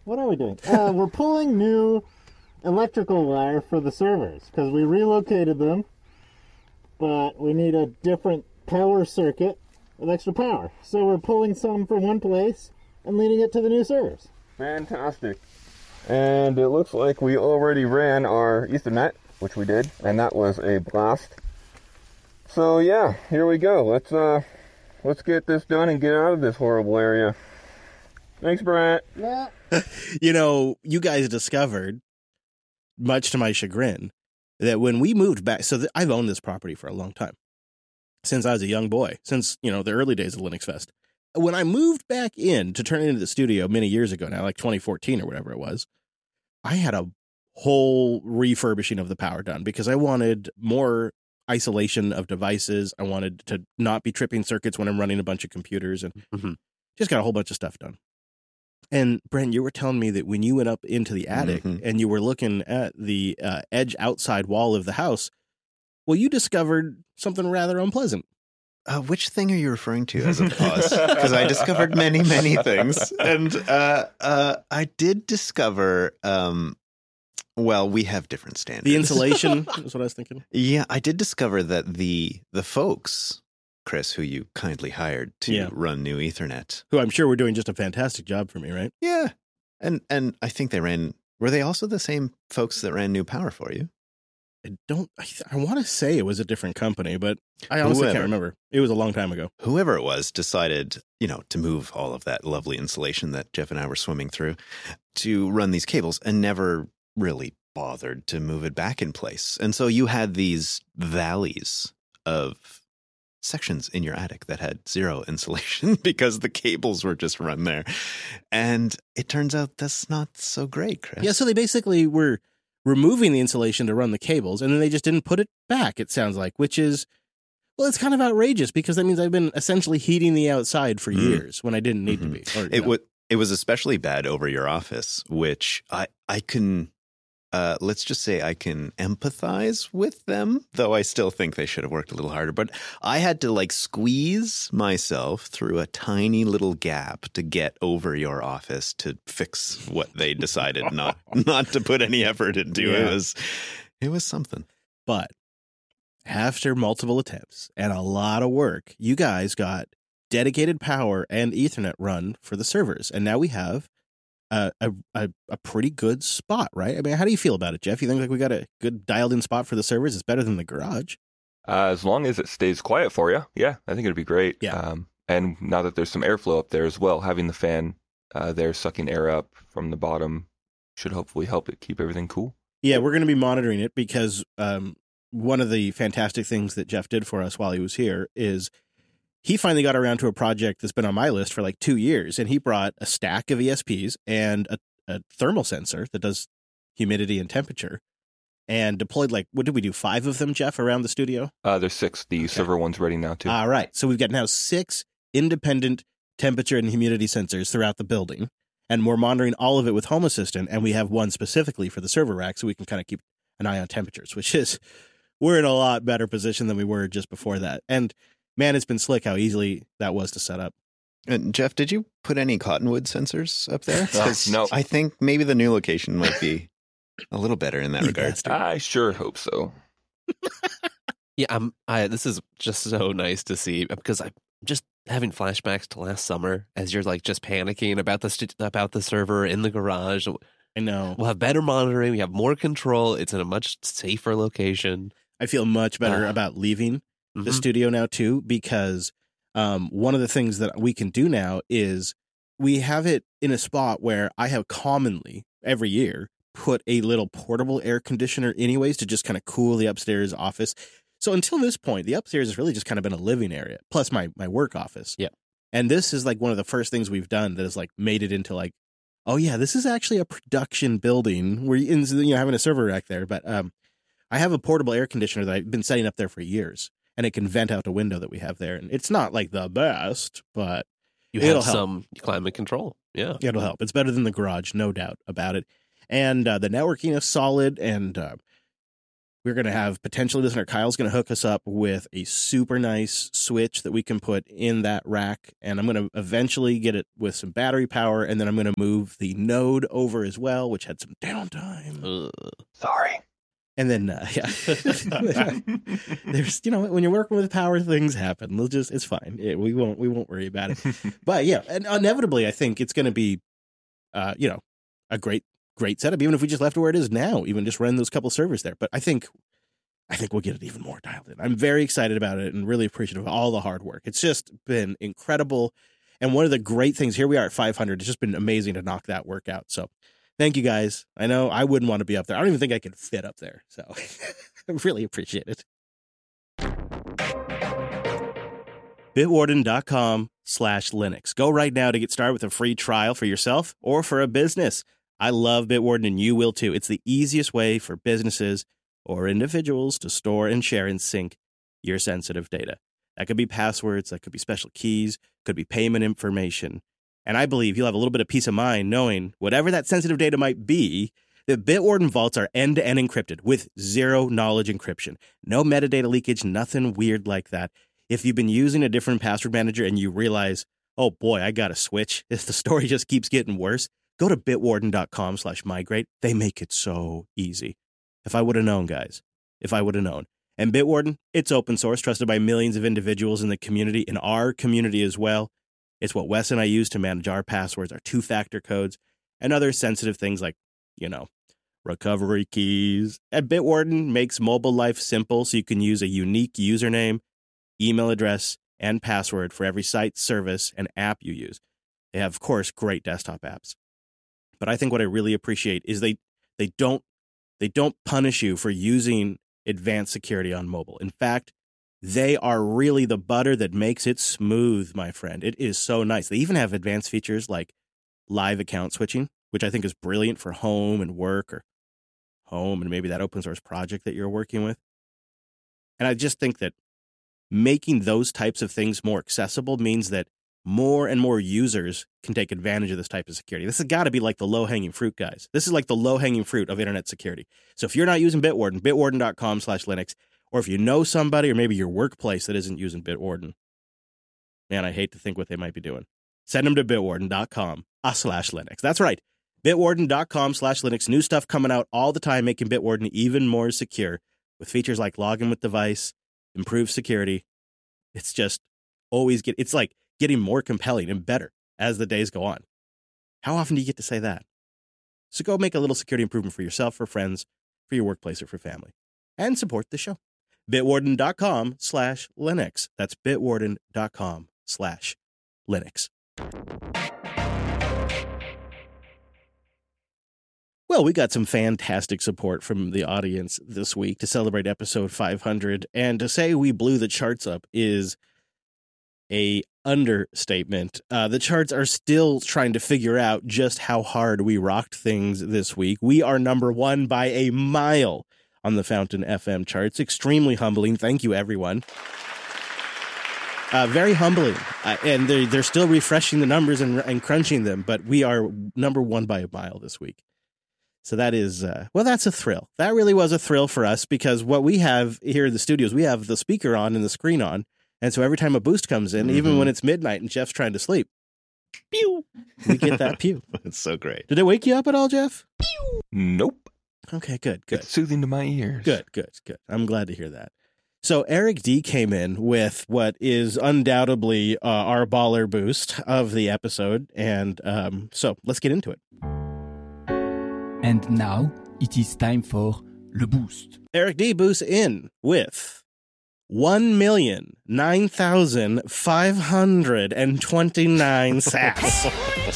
What are we doing? We're pulling new electrical wire for the servers because we relocated them, but we need a different power circuit with extra power. So we're pulling some from one place and leading it to the new servers. Fantastic. And it looks like we already ran our Ethernet, which we did, and that was a blast. So yeah, here we go. Let's get this done and get out of this horrible area. Thanks, Brent. Yeah. You know, you guys discovered, much to my chagrin, that when we moved back, I've owned this property for a long time, since I was a young boy, since, the early days of Linux Fest. When I moved back in to turn it into the studio many years ago now, like 2014 or whatever it was, I had a whole refurbishing of the power done because I wanted more isolation of devices. I wanted to not be tripping circuits when I'm running a bunch of computers, and just got a whole bunch of stuff done. And Brent, you were telling me that when you went up into the attic and you were looking at the edge outside wall of the house, well, you discovered something rather unpleasant. Which thing are you referring to as a pause? Because I discovered many, many things. And I did discover, well, we have different standards. The insulation is what I was thinking. Yeah, I did discover that the folks, Chris, who you kindly hired to run New Ethernet. Who I'm sure were doing just a fantastic job for me, right? Yeah. And I think were they also the same folks that ran New Power for you? I want to say it was a different company, but I honestly can't remember. It was a long time ago. Whoever it was decided, to move all of that lovely insulation that Jeff and I were swimming through to run these cables and never really bothered to move it back in place. And so you had these valleys of sections in your attic that had zero insulation because the cables were just run there. And it turns out that's not so great, Chris. Yeah, so they basically were removing the insulation to run the cables, and then they just didn't put it back, it sounds like, which is, well, it's kind of outrageous because that means I've been essentially heating the outside for years when I didn't need to be. Or, it was especially bad over your office, which I can, let's just say I can empathize with them, though I still think they should have worked a little harder. But I had to squeeze myself through a tiny little gap to get over your office to fix what they decided not to put any effort into. Yeah. It was something. But after multiple attempts and a lot of work, you guys got dedicated power and Ethernet run for the servers. And now we have a pretty good spot, right? I mean, how do you feel about it, Jeff? You think we got a good dialed in spot for the servers? It's better than the garage. As long as it stays quiet for you, yeah, I think it'd be great. Yeah. And now that there's some airflow up there as well, having the fan there sucking air up from the bottom should hopefully help it keep everything cool. Yeah, we're going to be monitoring it because one of the fantastic things that Jeff did for us while he was here is he finally got around to a project that's been on my list for 2 years, and he brought a stack of ESPs and a thermal sensor that does humidity and temperature, and deployed what did we do, 5 of them, Jeff, around the studio? There's 6. The server one's ready now too. All right, so we've got now 6 independent temperature and humidity sensors throughout the building, and we're monitoring all of it with Home Assistant, and we have one specifically for the server rack, so we can kind of keep an eye on temperatures, which is, we're in a lot better position than we were just before that. And man, it's been slick how easily that was to set up. And Jeff, did you put any Cottonwood sensors up there? No. I think maybe the new location might be a little better in that regard. I sure hope so. Yeah, this is just so nice to see because I'm just having flashbacks to last summer as you're just panicking about the server in the garage. I know. We'll have better monitoring. We have more control. It's in a much safer location. I feel much better about leaving the studio now too, because one of the things that we can do now is we have it in a spot where I have commonly every year put a little portable air conditioner anyways to just kind of cool the upstairs office. So until this point, the upstairs has really just kind of been a living area plus my work office. Yeah. And this is one of the first things we've done that has made it into oh yeah, this is actually a production building where having a server rack there. But I have a portable air conditioner that I've been setting up there for years. And it can vent out the window that we have there. And it's not the best, but it'll help. Some climate control. Yeah. It'll help. It's better than the garage, no doubt about it. And the networking is solid. And We're going to have potentially listener Kyle's going to hook us up with a super nice switch that we can put in that rack. And I'm going to eventually get it with some battery power. And then I'm going to move the Node over as well, which had some downtime. Sorry. And then, yeah, there's, when you're working with power, things happen. It's fine. We won't worry about it. But yeah, and inevitably, I think it's going to be, a great setup, even if we just left it where it is now, even just run those couple servers there. But I think we'll get it even more dialed in. I'm very excited about it and really appreciative of all the hard work. It's just been incredible. And one of the great things, here we are at 500. It's just been amazing to knock that work out. So thank you guys. I know I wouldn't want to be up there. I don't even think I could fit up there. So I really appreciate it. Bitwarden.com/Linux. Go right now to get started with a free trial for yourself or for a business. I love Bitwarden and you will too. It's the easiest way for businesses or individuals to store and share and sync your sensitive data. That could be passwords, that could be special keys, could be payment information. And I believe you'll have a little bit of peace of mind knowing whatever that sensitive data might be, that Bitwarden vaults are end-to-end encrypted with zero knowledge encryption. No metadata leakage, nothing weird like that. If you've been using a different password manager and you realize, oh boy, I got to switch, if the story just keeps getting worse, go to bitwarden.com/migrate. They make it so easy. If I would have known, guys, if I would have known. And Bitwarden, it's open source, trusted by millions of individuals in the community, in our community as well. It's what Wes and I use to manage our passwords, our two-factor codes, and other sensitive things like, recovery keys. And Bitwarden makes mobile life simple so you can use a unique username, email address, and password for every site, service, and app you use. They have, of course, great desktop apps. But I think what I really appreciate is they don't punish you for using advanced security on mobile. In fact, they are really the butter that makes it smooth, my friend. It is so nice. They even have advanced features like live account switching, which I think is brilliant for home and work, or home and maybe that open source project that you're working with. And I just think that making those types of things more accessible means that more and more users can take advantage of this type of security. This has got to be like the low-hanging fruit, guys. This is like the low-hanging fruit of internet security. So if you're not using Bitwarden, bitwarden.com/Linux, or if you know somebody or maybe your workplace that isn't using Bitwarden, man, I hate to think what they might be doing. Send them to bitwarden.com/Linux. That's right. Bitwarden.com/Linux. New stuff coming out all the time, making Bitwarden even more secure with features like login with device, improved security. It's just always it's like getting more compelling and better as the days go on. How often do you get to say that? So go make a little security improvement for yourself, for friends, for your workplace, or for family. And support the show. Bitwarden.com/Linux. That's bitwarden.com/Linux. Well, we got some fantastic support from the audience this week to celebrate episode 500. And to say we blew the charts up is a understatement. The charts are still trying to figure out just how hard we rocked things this week. We are number one by a mile on the Fountain FM charts. Extremely humbling. Thank you, everyone. Very humbling. And they're still refreshing the numbers and crunching them, but we are number one by a mile this week. So that is, that's a thrill. That really was a thrill for us, because what we have here in the studios, we have the speaker on and the screen on. And so every time a boost comes in, even when it's midnight and Jeff's trying to sleep, pew, we get that pew. It's so great. Did it wake you up at all, Jeff? Pew. Nope. Okay, good. It's soothing to my ears. Good. I'm glad to hear that. So Eric D came in with what is undoubtedly our baller boost of the episode. And so let's get into it. And now it is time for Le Boost. Eric D boosts in with 1,009,529 sats.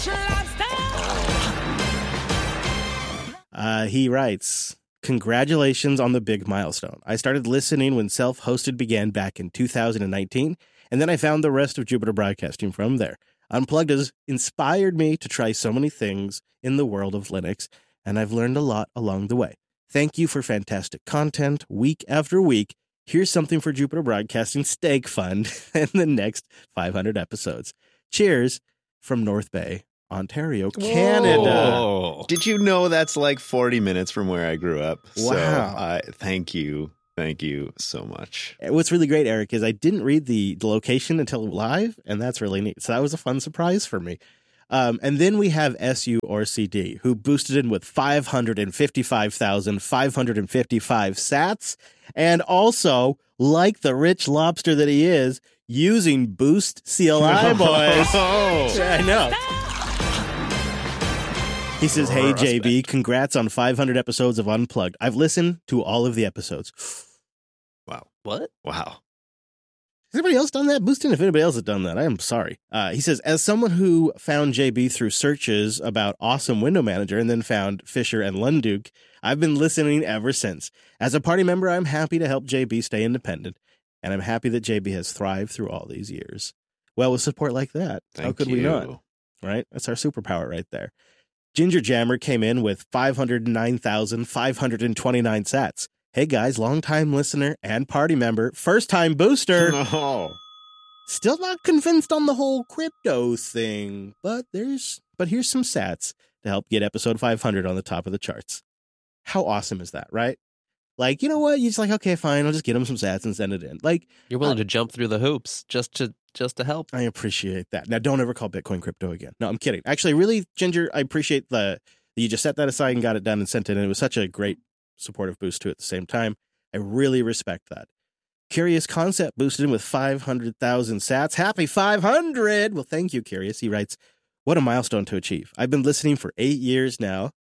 He writes, congratulations on the big milestone. I started listening when self-hosted began back in 2019, and then I found the rest of Jupiter Broadcasting from there. Unplugged has inspired me to try so many things in the world of Linux, and I've learned a lot along the way. Thank you for fantastic content week after week. Here's something for Jupiter Broadcasting Stake Fund and the next 500 episodes. Cheers from North Bay, Ontario, Canada. Whoa. Did you know that's like 40 minutes from where I grew up? Wow. So thank you. Thank you so much. What's really great, Eric, is I didn't read the location until live, and that's really neat. So that was a fun surprise for me. And then we have SU or CD, who boosted in with 555,555 sats, and also, like the rich lobster that he is, using Boost CLI, boys. Yeah, I know. He says, hey, JB, congrats on 500 episodes of Unplugged. I've listened to all of the episodes. Wow. What? Wow. Has anybody else done that? Boost in if anybody else has done that. I am sorry. He says, as someone who found JB through searches about Awesome Window Manager and then found Fisher and Lunduke, I've been listening ever since. As a party member, I'm happy to help JB stay independent, and I'm happy that JB has thrived through all these years. Well, with support like that, how could we not? Right? That's our superpower right there. Ginger Jammer came in with 509,529 sats. Hey guys, long-time listener and party member, first-time booster. No. Still not convinced on the whole crypto thing, but here's some sats to help get episode 500 on the top of the charts. How awesome is that, right? Like, you know what? You're just like, okay, fine, I'll just get him some sats and send it in. Like, You're willing to jump through the hoops just to help. I appreciate that. Now, don't ever call Bitcoin crypto again. No, I'm kidding. Actually, really, Ginger, I appreciate you just set that aside and got it done and sent it in. It was such a great supportive boost too at the same time. I really respect that. Curious Concept boosted in with 500,000 sats. Happy 500! Well, thank you, Curious. He writes, what a milestone to achieve. I've been listening for 8 years now.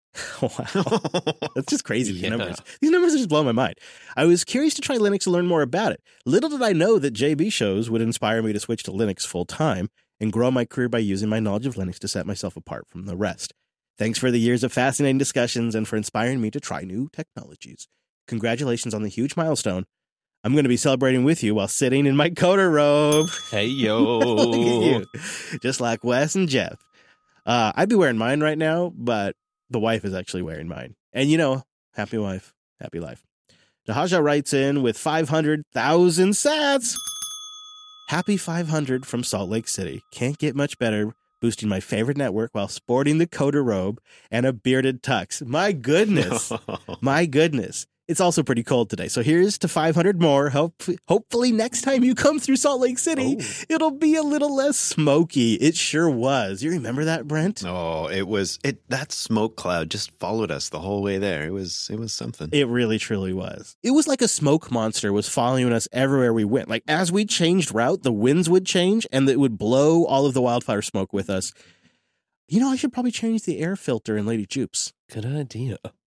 Wow. That's just crazy, these numbers. These numbers are just blowing my mind. I was curious to try Linux and learn more about it. Little did I know that JB shows would inspire me to switch to Linux full time and grow my career by using my knowledge of Linux to set myself apart from the rest. Thanks for the years of fascinating discussions and for inspiring me to try new technologies. Congratulations on the huge milestone. I'm going to be celebrating with you while sitting in my coder robe. Hey, yo. Look at you. Just like Wes and Jeff. I'd be wearing mine right now, but the wife is actually wearing mine. And you know, happy wife, happy life. Nahaja writes in with 500,000 sats. Happy 500 from Salt Lake City. Can't get much better. Boosting my favorite network while sporting the coder robe and a bearded tux. My goodness. My goodness. It's also pretty cold today. So here's to 500 more. Hopefully next time you come through Salt Lake City, it'll be a little less smoky. It sure was. You remember that, Brent? Oh, that smoke cloud just followed us the whole way there. It was something. It really, truly was. It was like a smoke monster was following us everywhere we went. Like as we changed route, the winds would change and it would blow all of the wildfire smoke with us. You know, I should probably change the air filter in Lady Jupes. Good idea.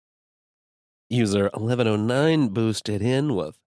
User 1109 boosted in with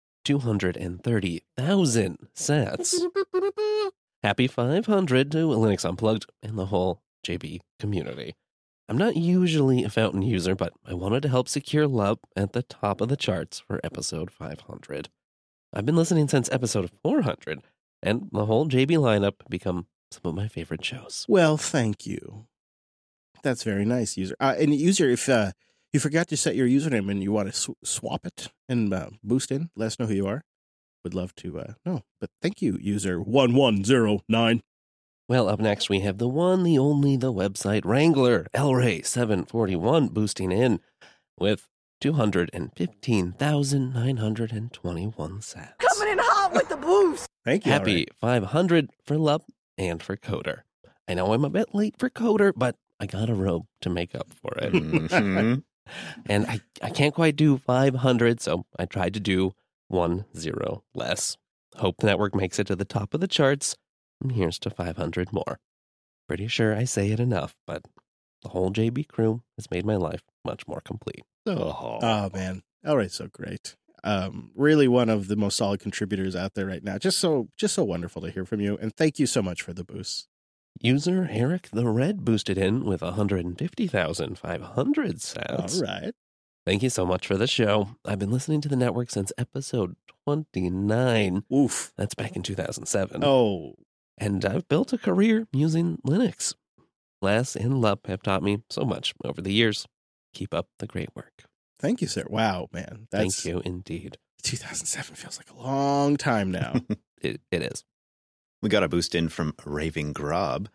230,000 sats. Happy 500 to Linux Unplugged and the whole JB community. I'm not usually a Fountain user, but I wanted to help secure LUP at the top of the charts for episode 500. I've been listening since episode 400, and the whole JB lineup become some of my favorite shows. Well, thank you. That's very nice, user. And user, if you forgot to set your username and you want to swap it and boost in, let us know who you are. Would love to know. But thank you, user 1109. Well, up next we have the one, the only, the website Wrangler, Elray741 boosting in with 215,921 sats. Coming in hot with the boost. Thank you. Happy 500 for LUP and for Coder. I know I'm a bit late for Coder, but I got a robe to make up for it. Mhm. And I can't quite do 500, so I tried to do 10 less. Hope the network makes it to the top of the charts. And here's to 500 more. Pretty sure I say it enough, but the whole JB crew has made my life much more complete. Oh man. All right, so great. Really one of the most solid contributors out there right now. Just so wonderful to hear from you. And thank you so much for the boost. User Eric the Red boosted in with 150,500 sats. All right. Thank you so much for the show. I've been listening to the network since episode 29. Oof. That's back in 2007. Oh. And I've built a career using Linux. Les and LUP have taught me so much over the years. Keep up the great work. Thank you, sir. Wow, man. Thank you indeed. 2007 feels like a long time now. It is. We got a boost in from Raving Grob.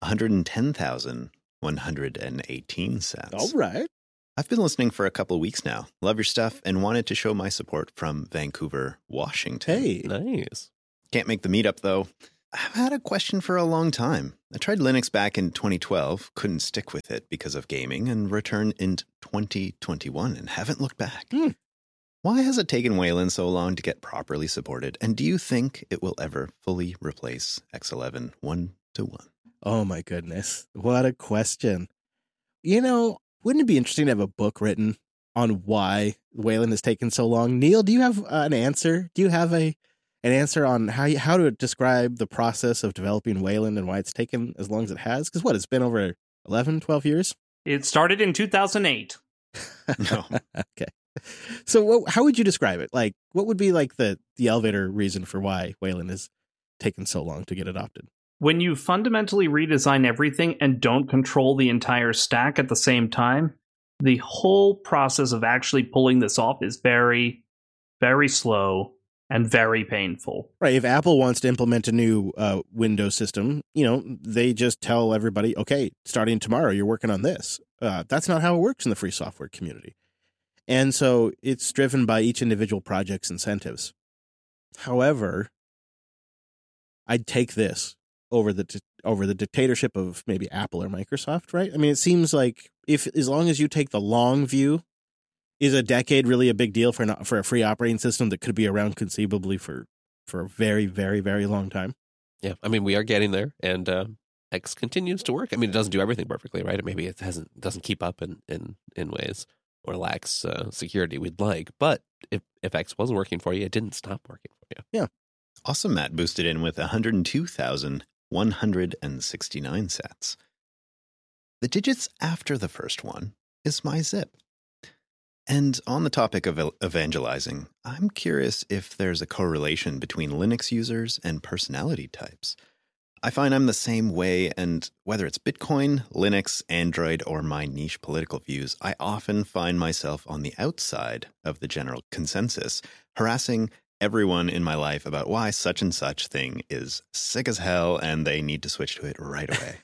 110,118 sats. All right. I've been listening for a couple of weeks now. Love your stuff and wanted to show my support from Vancouver, Washington. Hey. Nice. Can't make the meetup, though. I've had a question for a long time. I tried Linux back in 2012, couldn't stick with it because of gaming, and returned in 2021 and haven't looked back. Why has it taken Wayland so long to get properly supported? And do you think it will ever fully replace X11 1-to-1? Oh my goodness. What a question. Wouldn't it be interesting to have a book written on why Wayland has taken so long? Neil, do you have an answer? Do you have an answer on how to describe the process of developing Wayland and why it's taken as long as it has? Because it's been over 11, 12 years? It started in 2008. No. Okay. So how would you describe it? Like, what would be like the elevator reason for why Wayland has taken so long to get adopted? When you fundamentally redesign everything and don't control the entire stack at the same time, the whole process of actually pulling this off is very, very slow and very painful. Right. If Apple wants to implement a new Windows system, they just tell everybody, okay, starting tomorrow, you're working on this. That's not how it works in the free software community. And so it's driven by each individual project's incentives. However, I'd take this over the dictatorship of maybe Apple or Microsoft, right? I mean, it seems like as long as you take the long view, is a decade really a big deal for a free operating system that could be around conceivably for a very, very, very long time? Yeah, I mean, we are getting there, and X continues to work. I mean, it doesn't do everything perfectly, right? Maybe it doesn't keep up in ways or lacks security we'd like. But if X wasn't working for you, it didn't stop working for you. Yeah. Awesome Matt boosted in with 102,169 sats. The digits after the first one is my zip. And on the topic of evangelizing, I'm curious if there's a correlation between Linux users and personality types. I find I'm the same way, and whether it's Bitcoin, Linux, Android, or my niche political views, I often find myself on the outside of the general consensus, harassing everyone in my life about why such and such thing is sick as hell and they need to switch to it right away.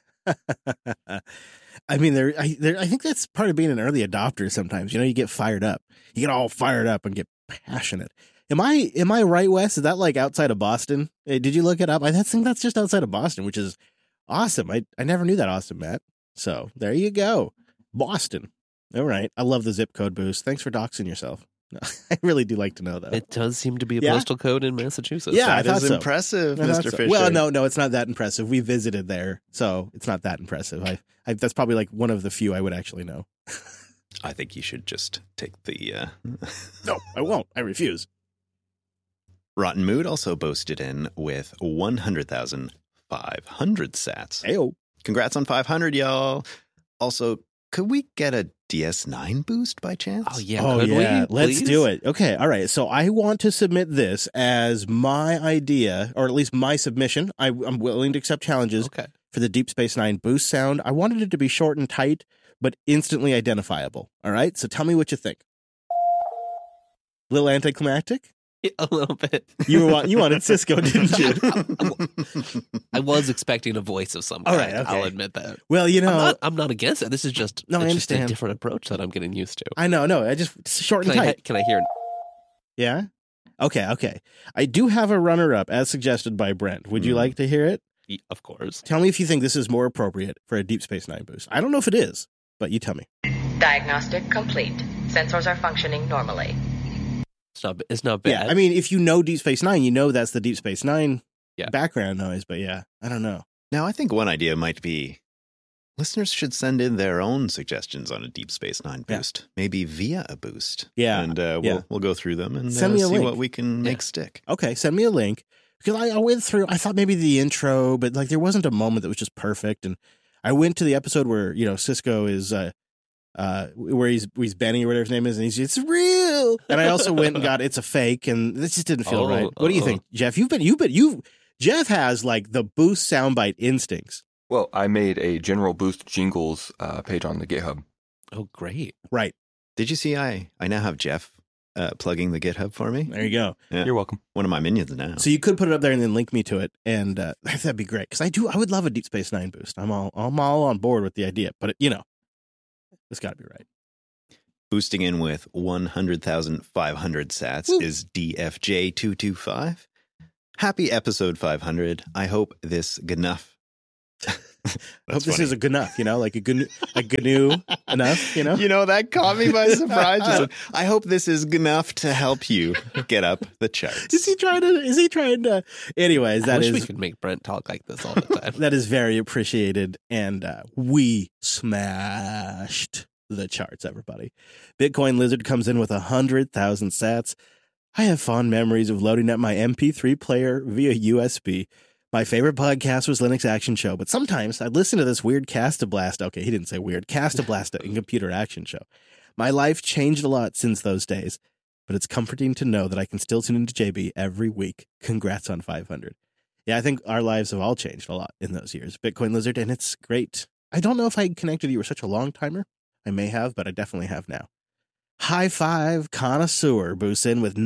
I mean, I think that's part of being an early adopter sometimes. You get fired up. You get all fired up and get passionate. Am I right, Wes? Is that like outside of Boston? Hey, did you look it up? I think that's just outside of Boston, which is awesome. I never knew that, Austin, Matt. So there you go. Boston. All right. I love the zip code boost. Thanks for doxing yourself. I really do like to know, though. It does seem to be a postal code in Massachusetts. Yeah, I that thought is so. impressive, That's Mr. Fisher. Well, no, it's not that impressive. We visited there, so it's not that impressive. I that's probably like one of the few I would actually know. I think you should just take the... No, I won't. I refuse. Rotten Mood also boasted in with 100,500 sats. Ayo. Congrats on 500, y'all. Also, could we get a DS9 boost by chance? Oh, yeah. Oh, could yeah. we, Let's please? do it. Okay. All right. So I want to submit this as my idea, or at least my submission. I'm willing to accept challenges Okay. for the Deep Space Nine boost sound. I wanted it to be short and tight, but instantly identifiable. All right. So tell me what you think. Little anticlimactic? Yeah, a little bit. You wanted Cisco, didn't you? I was expecting a voice of some All kind. right, okay. I'll admit that. Well, I'm not against it. This is just, No, I it's just a understand. different approach that I'm getting used to. I know. No, I just short and tight. Can I hear? Yeah. Okay. I do have a runner-up as suggested by Brent. Would you like to hear it? Of course. Tell me if you think this is more appropriate for a Deep Space Nine boost. I don't know if it is, but you tell me. Diagnostic complete. Sensors are functioning normally. It's not bad. Yeah, I mean, if you know Deep Space Nine, you know that's the Deep Space Nine Yeah. background noise. But yeah, I don't know. Now, I think one idea might be listeners should send in their own suggestions on a Deep Space Nine boost, maybe via a boost. Yeah, And yeah. we'll go through them and Send me a see link. what we can make stick. Okay, send me a link because I went through. I thought maybe the intro, but like there wasn't a moment that was just perfect. And I went to the episode where Cisco is where he's Benny or whatever his name is, and it's real. And I also went and got It's a Fake, and this just didn't feel right. What do you think, Jeff? Jeff has like the boost soundbite instincts. Well, I made a General Boost Jingles page on the GitHub. Oh, great. Right. Did you see I now have Jeff plugging the GitHub for me. There you go. Yeah. You're welcome. One of my minions now. So you could put it up there and then link me to it, and that'd be great. Because I would love a Deep Space Nine boost. I'm all on board with the idea, but it's got to be right. Boosting in with 100,500 sats is DFJ225. Happy episode 500. I hope this enough. I hope this is a good enough, like a GNU enough, that caught me by surprise. I hope this is enough to help you get up the charts. Is he trying to? Anyways, I wish we could make Brent talk like this all the time. That is very appreciated, and we smashed the charts, everybody. Bitcoin Lizard comes in with 100,000 sats. I have fond memories of loading up my MP3 player via USB. My favorite podcast was Linux Action Show, but sometimes I'd listen to this weird Castablast. Okay, he didn't say weird. Castablast in Computer Action Show. My life changed a lot since those days, but it's comforting to know that I can still tune into JB every week. Congrats on 500. Yeah, I think our lives have all changed a lot in those years. Bitcoin Lizard, and it's great. I don't know if I connected you were such a long timer. I may have, but I definitely have now. High Five Connoisseur boosts in with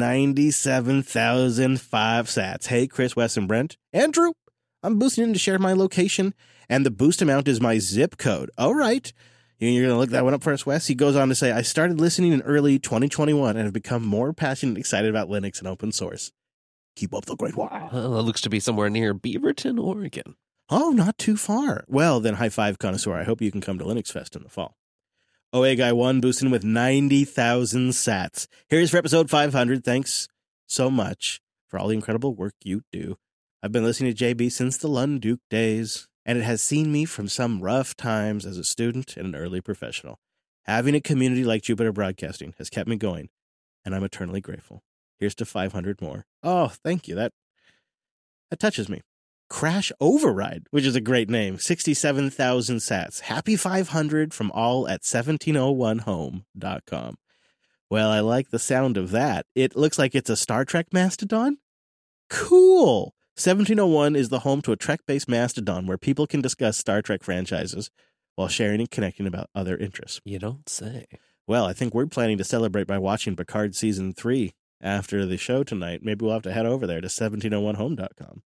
97,005 sats. Hey, Chris, Wes, and Brent. Andrew, I'm boosting in to share my location, and the boost amount is my zip code. All right. You're going to look that one up for us, Wes? He goes on to say, I started listening in early 2021 and have become more passionate and excited about Linux and open source. Keep up the great work. Well, it looks to be somewhere near Beaverton, Oregon. Oh, not too far. Well, then, High Five Connoisseur, I hope you can come to Linux Fest in the fall. OA Guy 1 boosting with 90,000 sats. Here's for episode 500. Thanks so much for all the incredible work you do. I've been listening to JB since the Lunduke days, and it has seen me from some rough times as a student and an early professional. Having a community like Jupiter Broadcasting has kept me going, and I'm eternally grateful. Here's to 500 more. Oh, thank you. That touches me. Crash Override, which is a great name, 67,000 sats. Happy 500 from all at 1701home.com. Well, I like the sound of that. It looks like it's a Star Trek mastodon. Cool. 1701 is the home to a Trek-based mastodon where people can discuss Star Trek franchises while sharing and connecting about other interests. You don't say. Well, I think we're planning to celebrate by watching Picard Season 3 after the show tonight. Maybe we'll have to head over there to 1701home.com.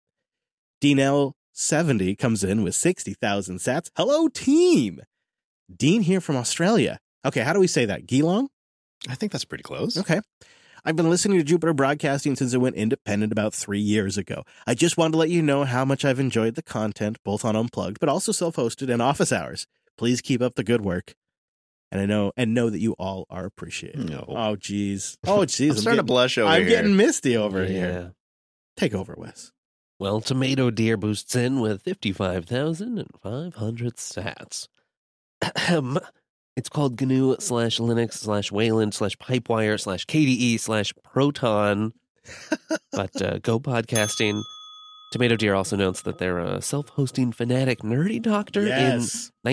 DNL70 comes in with 60,000 sats. Hello, team. Dean here from Australia. Okay, how do we say that? Geelong? I think that's pretty close. Okay. I've been listening to Jupiter Broadcasting since it went independent about 3 years ago. I just wanted to let you know how much I've enjoyed the content, both on Unplugged, but also self-hosted and office hours. Please keep up the good work. And know that you all are appreciated. No. Oh, geez. I'm starting to blush over here. I'm getting misty over here. Take over, Wes. Well, Tomato Deer boosts in with 55,500 sats. It's called GNU/Linux/Wayland/Pipewire/KDE/Proton. But Go Podcasting. Tomato Deer also notes that they're a self-hosting fanatic nerdy doctor in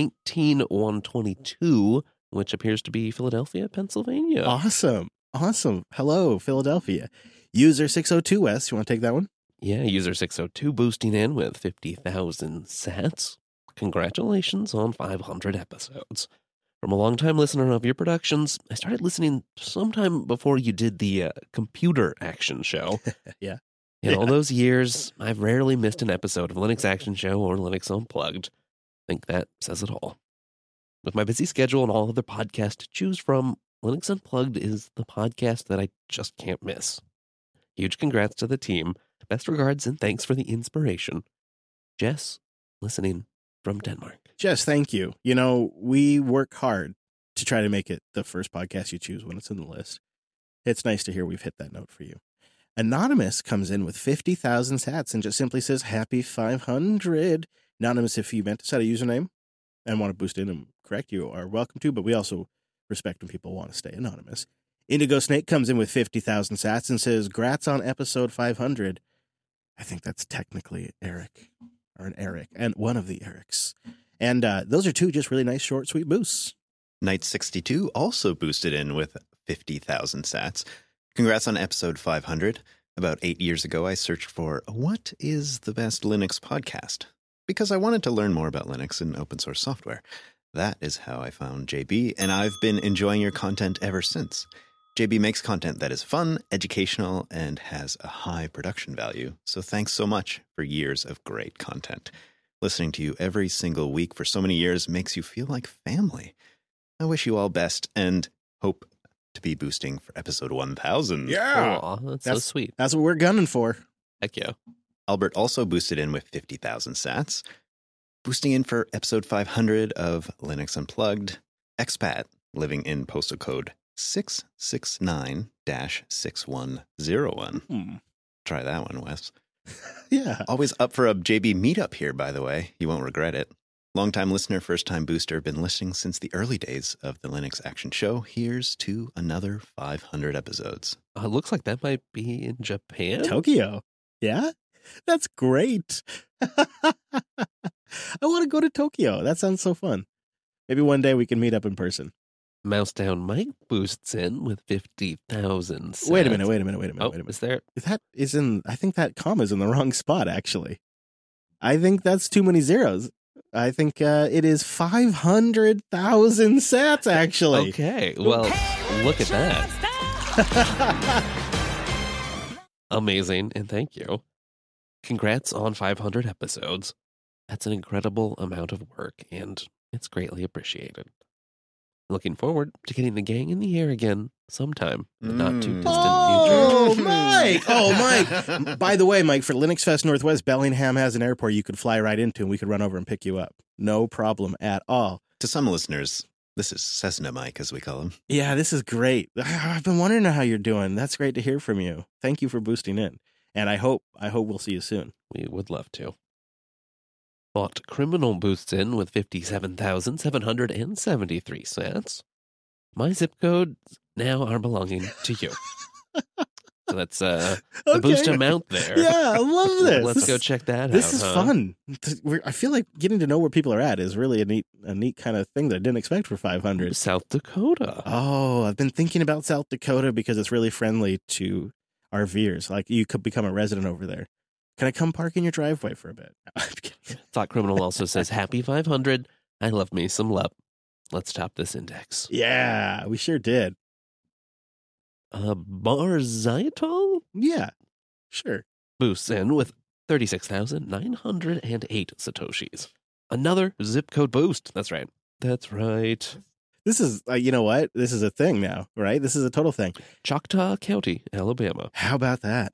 19122, which appears to be Philadelphia, Pennsylvania. Awesome. Hello, Philadelphia. User 602S, you want to take that one? Yeah, user 602 boosting in with 50,000 sats. Congratulations on 500 episodes. From a longtime listener of your productions, I started listening sometime before you did the Computer Action Show. Yeah. In all those years, I've rarely missed an episode of Linux Action Show or Linux Unplugged. I think that says it all. With my busy schedule and all other podcasts to choose from, Linux Unplugged is the podcast that I just can't miss. Huge congrats to the team. Best regards and thanks for the inspiration. Jess, listening from Denmark. Jess, thank you. We work hard to try to make it the first podcast you choose when it's in the list. It's nice to hear we've hit that note for you. Anonymous comes in with 50,000 sats and just simply says, Happy 500. Anonymous, if you meant to set a username and want to boost in and correct, you are welcome to, but we also respect when people want to stay anonymous. Indigo Snake comes in with 50,000 sats and says, Grats on episode 500. I think that's technically Eric, or an Eric, and one of the Erics. And those are two just really nice, short, sweet boosts. Knight62 also boosted in with 50,000 sats. Congrats on episode 500. About 8 years ago, I searched for what is the best Linux podcast? Because I wanted to learn more about Linux and open source software. That is how I found JB, and I've been enjoying your content ever since. JB makes content that is fun, educational, and has a high production value. So thanks so much for years of great content. Listening to you every single week for so many years makes you feel like family. I wish you all best and hope to be boosting for episode 1000. Aw, that's so sweet. That's what we're gunning for. Heck yeah. Albert also boosted in with 50,000 sats. Boosting in for episode 500 of Linux Unplugged. Expat, living in postal code 669-6101. Try that one, Wes. Yeah. Always up for a JB meetup here, by the way. You won't regret it. Longtime listener, first-time booster, been listening since the early days of the Linux Action Show. Here's to another 500 episodes. Looks like that might be in Japan. Tokyo. Yeah? That's great. I want to go to Tokyo. That sounds so fun. Maybe one day we can meet up in person. Mouse Down Mike boosts in with 50,000 sats. Wait a minute. Is there? That is in, I think that comma's in the wrong spot, actually. I think that's too many zeros. I think it is 500,000 sats, actually. Okay, well, look at that. Amazing, and thank you. Congrats on 500 episodes. That's an incredible amount of work, and it's greatly appreciated. Looking forward to getting the gang in the air again sometime in the not too distant future. Mike! Oh, Mike! By the way, Mike, for Linux Fest Northwest, Bellingham has an airport you could fly right into, and we could run over and pick you up. No problem at all. To some listeners, this is Cessna Mike, as we call him. Yeah, this is great. I've been wondering how you're doing. That's great to hear from you. Thank you for boosting in. And I hope we'll see you soon. We would love to. Bought Criminal boosts in with 57,773 sats. My zip codes now are belonging to you. So that's the boost amount there. Yeah, I love this. Let's go check that out. This is fun. I feel like getting to know where people are at is really a neat kind of thing that I didn't expect for 500. South Dakota. Oh, I've been thinking about South Dakota because it's really friendly to RVers. Like, you could become a resident over there. Can I come park in your driveway for a bit? Thought Criminal also says, happy 500. I love me some LUP. Let's top this index. Yeah, we sure did. Barzitol? Yeah, sure. Boosts in with 36,908 Satoshis. Another zip code boost. That's right. That's right. This is, you know what? This is a thing now, right? This is a total thing. Choctaw County, Alabama. How about that?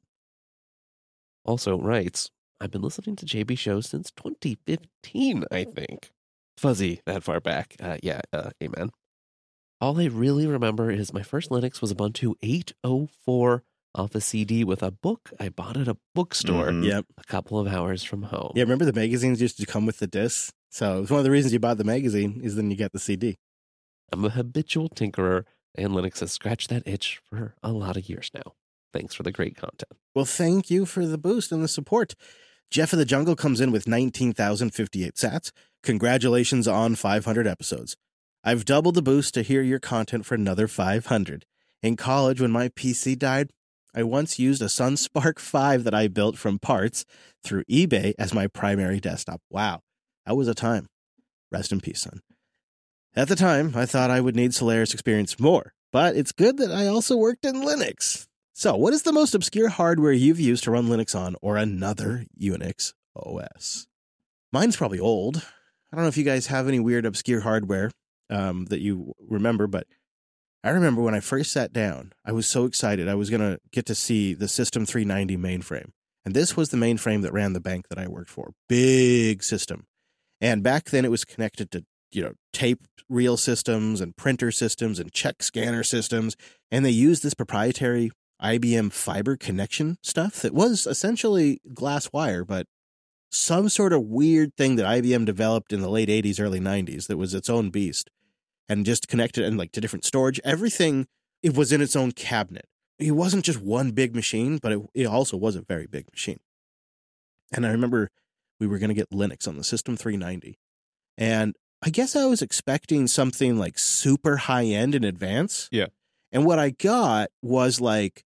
Also writes, I've been listening to JB Show since 2015, I think. Fuzzy that far back. Amen. All I really remember is my first Linux was Ubuntu 8.04 off a CD with a book I bought at a bookstore Yep. a couple of hours from home. Yeah, remember the magazines used to come with the discs? So it's one of the reasons you bought the magazine is then you get the CD. I'm a habitual tinkerer, and Linux has scratched that itch for a lot of years now. Thanks for the great content. Well, thank you for the boost and the support. Jeff of the Jungle comes in with 19,058 sats. Congratulations on 500 episodes. I've doubled the boost to hear your content for another 500. In college, when my PC died, I once used a SunSpark 5 that I built from parts through eBay as my primary desktop. Wow, that was a time. Rest in peace, son. At the time, I thought I would need Solaris experience more, but it's good that I also worked in Linux. So, what is the most obscure hardware you've used to run Linux on or another Unix OS? Mine's probably old. I don't know if you guys have any weird obscure hardware that you remember, but I remember when I first sat down, I was so excited. I was going to get to see the System 390 mainframe. And this was the mainframe that ran the bank that I worked for. Big system. And back then it was connected to, tape reel systems and printer systems and check scanner systems. And they used this proprietary IBM fiber connection stuff that was essentially glass wire, but some sort of weird thing that IBM developed in the late 80s, early 90s that was its own beast and just connected and to different storage. Everything, it was in its own cabinet. It wasn't just one big machine, but it also was a very big machine. And I remember we were going to get Linux on the System 390. And I guess I was expecting something like super high end in advance. Yeah. And what I got was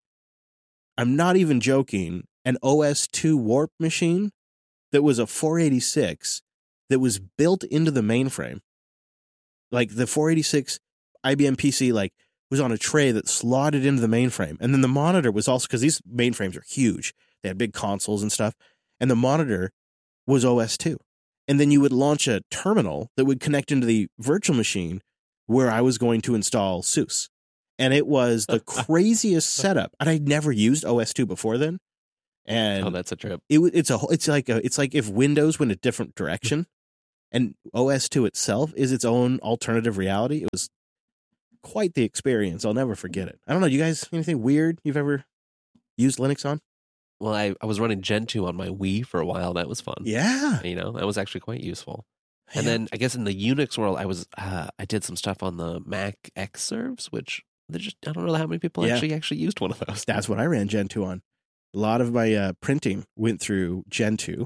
I'm not even joking, an OS2 Warp machine that was a 486 that was built into the mainframe. Like the 486 IBM PC, was on a tray that slotted into the mainframe. And then the monitor was also, because these mainframes are huge. They had big consoles and stuff. And the monitor was OS2. And then you would launch a terminal that would connect into the virtual machine where I was going to install SUSE. And it was the craziest setup. And I'd never used OS2 before then. And that's a trip. It's like if Windows went a different direction and OS2 itself is its own alternative reality. It was quite the experience. I'll never forget it. I don't know. You guys, anything weird you've ever used Linux on? Well, I was running Gentoo on my Wii for a while. That was fun. Yeah. That was actually quite useful. And then I guess in the Unix world, I did some stuff on the Mac Xserves, which I don't know how many people actually used one of those. That's what I ran Gentoo on. A lot of my printing went through Gentoo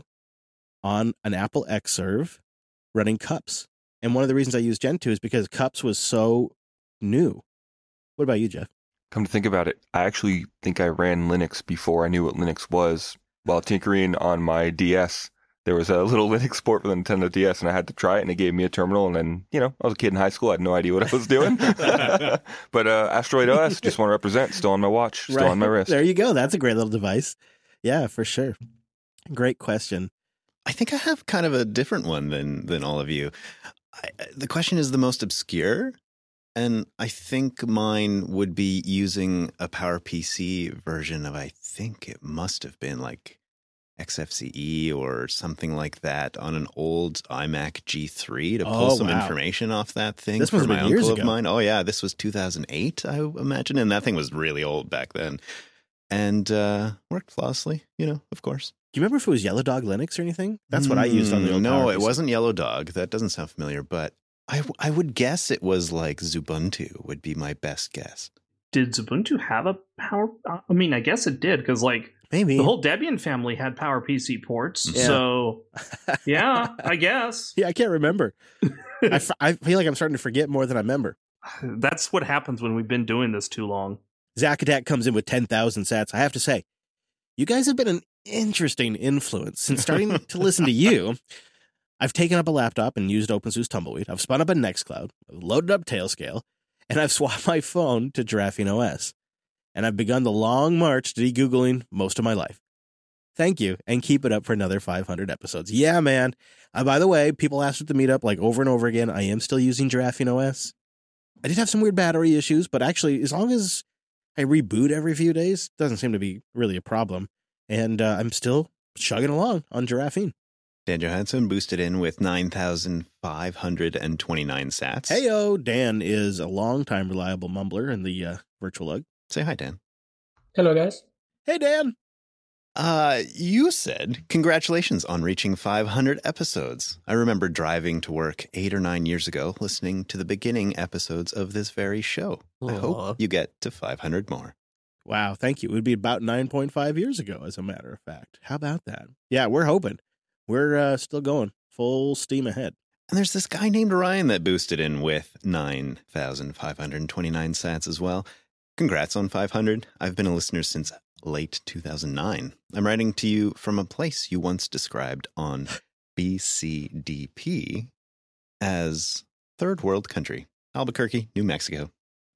on an Apple Xserve running Cups. And one of the reasons I used Gentoo is because Cups was so new. What about you, Jeff? Come to think about it, I actually think I ran Linux before I knew what Linux was. While tinkering on my DS, there was a little Linux port for the Nintendo DS, and I had to try it, and it gave me a terminal. And then, I was a kid in high school. I had no idea what I was doing. But Asteroid OS, just want to represent, still on my watch, still on my wrist. There you go. That's a great little device. Yeah, for sure. Great question. I think I have kind of a different one than all of you. The question is the most obscure, and I think mine would be using a PowerPC version of, I think it must have been like XFCE or something like that on an old iMac G3 to pull some information off that thing. This was my years uncle ago. of mine. Oh yeah, this was 2008, I imagine, and that thing was really old back then, and worked flawlessly. Of course. Do you remember if it was Yellow Dog Linux or anything? That's what I used on the old No, PowerPC. it wasn't Yellow Dog. That doesn't sound familiar, but I would guess it was like Xubuntu would be my best guess. Did Xubuntu have a power? I mean, I guess it did, because maybe the whole Debian family had PowerPC ports. Yeah. So, yeah, I guess. Yeah, I can't remember. I feel like I'm starting to forget more than I remember. That's what happens when we've been doing this too long. Zakadak comes in with 10,000 sats. I have to say, you guys have been an interesting influence. Since starting to listen to you, I've taken up a laptop and used OpenSUSE Tumbleweed. I've spun up a Nextcloud, I've loaded up Tailscale, and I've swapped my phone to Giraffing OS. And I've begun the long march to de-Googling most of my life. Thank you, and keep it up for another 500 episodes. Yeah, man. By the way, people asked at the meetup over and over again, I am still using Giraffing OS. I did have some weird battery issues, but actually, as long as I reboot every few days, doesn't seem to be really a problem. And I'm still chugging along on Giraffing. Dan Johansson boosted in with 9,529 sats. Heyo, Dan is a longtime reliable mumbler in the virtual lug. Say hi, Dan. Hello, guys. Hey, Dan. You said congratulations on reaching 500 episodes. I remember driving to work 8 or 9 years ago, listening to the beginning episodes of this very show. Aww. I hope you get to 500 more. Wow, thank you. It would be about 9.5 years ago, as a matter of fact. How about that? Yeah, we're hoping. We're still going full steam ahead. And there's this guy named Ryan that boosted in with 9,529 sats as well. Congrats on 500. I've been a listener since late 2009. I'm writing to you from a place you once described on BCDP as third world country, Albuquerque, New Mexico.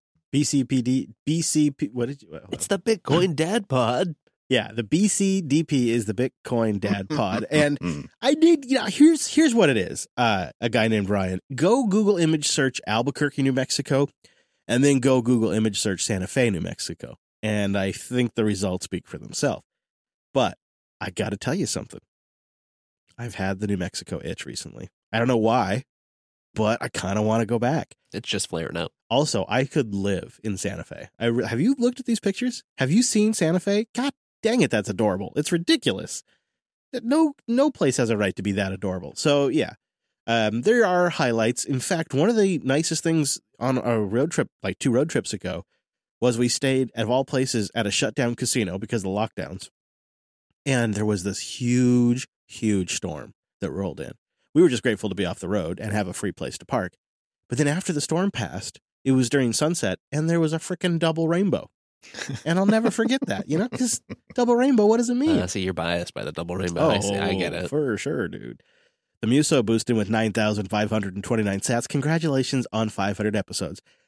BCP, what did you? It's the Bitcoin Dad Pod. Yeah, the BCDP is the Bitcoin Dad Pod. And I did, here's what it is. A guy named Ryan. Go Google image search Albuquerque, New Mexico, and then go Google image search Santa Fe, New Mexico. And I think the results speak for themselves. But I got to tell you something. I've had the New Mexico itch recently. I don't know why, but I kind of want to go back. It's just flaring out. Also, I could live in Santa Fe. Have you looked at these pictures? Have you seen Santa Fe? God dang it, that's adorable. It's ridiculous. No place has a right to be that adorable. So, yeah, there are highlights. In fact, one of the nicest things on a road trip, like 2 road trips ago, was we stayed, of all places, at a shutdown casino because of the lockdowns. And there was this huge, huge storm that rolled in. We were just grateful to be off the road and have a free place to park. But then after the storm passed, it was during sunset, and there was a freaking double rainbow. And I'll never forget that, because double rainbow, what does it mean? See, you're biased by the double rainbow. I get it. For sure, dude. The Muso boosted with 9,529 sats. Congratulations on 500 episodes.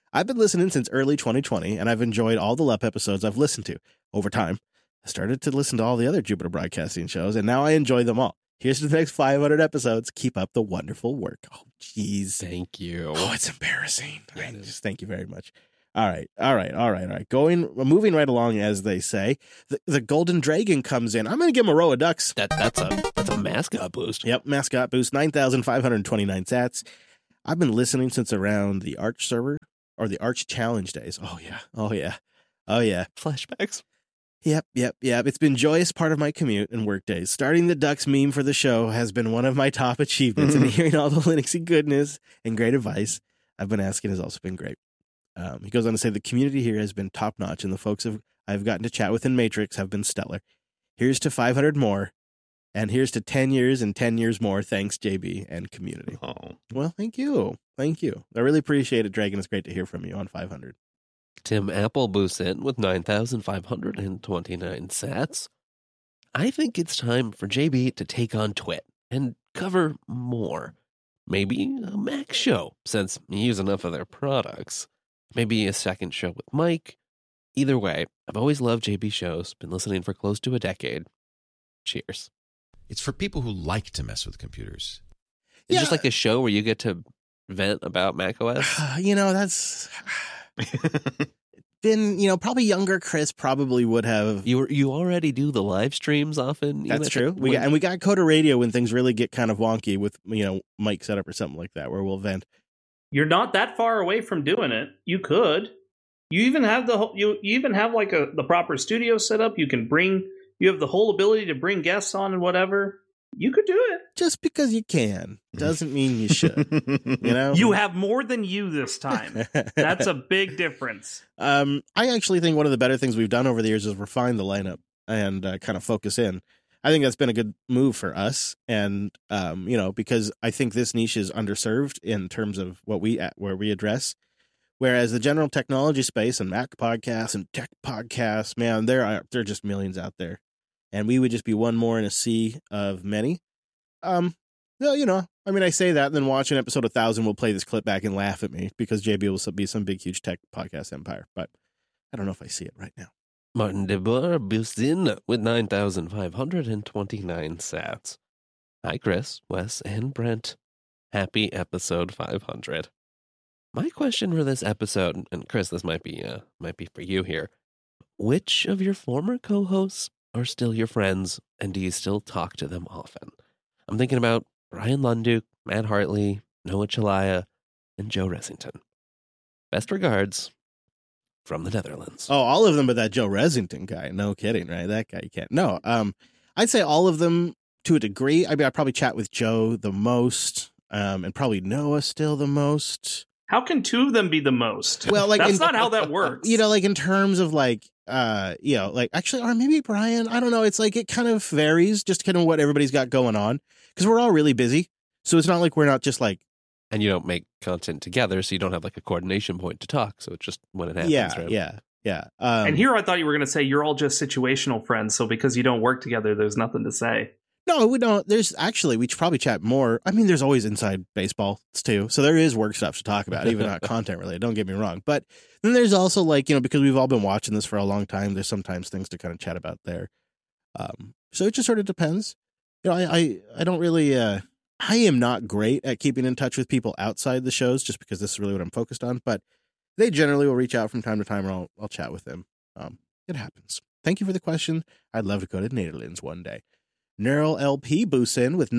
I've been listening since early 2020, and I've enjoyed all the LUP episodes I've listened to. Over time, I started to listen to all the other Jupiter Broadcasting shows, and now I enjoy them all. Here's to the next 500 episodes. Keep up the wonderful work. Oh, jeez. Thank you. Oh, it's embarrassing. It is. Just thank you very much. All right. Moving right along, as they say. The Golden Dragon comes in. I'm going to give him a row of ducks. That's a mascot boost. Yep, mascot boost, 9,529 sats. I've been listening since around the Arch server or the Arch Challenge days. Oh yeah. Flashbacks. Yep. It's been joyous part of my commute and work days. Starting the Ducks meme for the show has been one of my top achievements, and hearing all the Linuxy goodness and great advice I've been asking has also been great. He goes on to say the community here has been top notch, and the folks I've gotten to chat with in Matrix have been stellar. Here's to 500 more, and here's to 10 years and 10 years more. Thanks, JB and community. Oh, Well, thank you. I really appreciate it, Dragon. It's great to hear from you on 500. Tim Apple boosts in with 9,529 sats. I think it's time for JB to take on Twit and cover more. Maybe a Mac show, since you use enough of their products. Maybe a second show with Mike. Either way, I've always loved JB shows, been listening for close to a decade. Cheers. It's for people who like to mess with computers. It's just like a show where you get to vent about macOS. That's been, probably younger Chris probably would have. You already do the live streams often. That's true. We got Coda Radio when things really get kind of wonky with, mic setup or something like that, where we'll vent. You're not that far away from doing it. You could. You even have the proper studio set up. You have the whole ability to bring guests on and whatever. You could do it. Just because you can doesn't mean you should. You have more than you this time. That's a big difference. I actually think one of the better things we've done over the years is refine the lineup and kind of focus in. I think that's been a good move for us, and because I think this niche is underserved in terms of where we address. Whereas the general technology space and Mac podcasts and tech podcasts, man, there are just millions out there, and we would just be one more in a sea of many. I say that, and then watch an episode 1,000, we'll play this clip back and laugh at me because JB will be some big, huge tech podcast empire. But I don't know if I see it right now. Martin DeBoer boosts in with 9,529 sats. Hi, Chris, Wes, and Brent. Happy episode 500. My question for this episode, and Chris, this might be for you here. Which of your former co-hosts are still your friends, and do you still talk to them often? I'm thinking about Brian Lunduke, Matt Hartley, Noah Chalaya, and Joe Resington. Best regards, from the Netherlands. Oh, all of them but that Joe Resington guy. No kidding, right? That guy you can't. No, I'd say all of them to a degree. I mean, I probably chat with Joe the most, and probably Noah still the most. How can two of them be the most? Well, that's not how that works. In terms of actually, or maybe Brian, I don't know. It's like, it kind of varies just kind of what everybody's got going on, because we're all really busy. So it's not like we're not just like, and you don't make content together, so you don't have like a coordination point to talk. So it's just when it happens, right? Yeah. And here I thought you were going to say you're all just situational friends. So because you don't work together, there's nothing to say. No, we don't. There's actually, we probably chat more. I mean, there's always inside baseball too. So there is work stuff to talk about, even not content related. Don't get me wrong. But then there's also because we've all been watching this for a long time, there's sometimes things to kind of chat about there. So it just sort of depends. I don't really, I am not great at keeping in touch with people outside the shows just because this is really what I'm focused on. But they generally will reach out from time to time, and I'll chat with them. It happens. Thank you for the question. I'd love to go to the Netherlands one day. Neural LP boosts in with